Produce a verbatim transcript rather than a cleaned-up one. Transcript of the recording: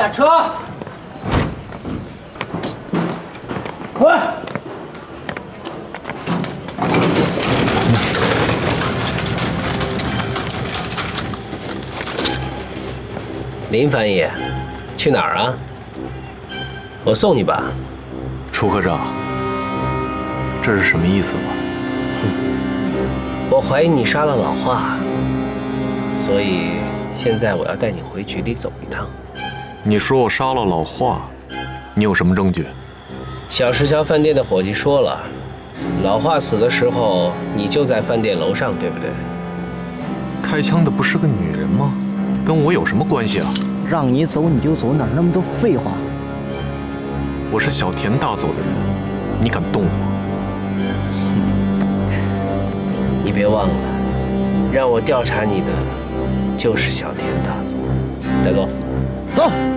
下车！滚！ 林翻译，去哪儿啊？我送你吧。 楚科长，这是什么意思吗？ 我怀疑你杀了老华，所以现在我要带你回局里走一趟。 你说我杀了老华，你有什么证据？ 小石桥饭店的伙计说了，老华死的时候你就在饭店楼上，对不对？ 开枪的不是个女人吗？跟我有什么关系啊？ 让你走你就走，哪那么多废话？ 我是小田大佐的人，你敢动我？ 你别忘了，让我调查你的就是小田大佐。带走， 走。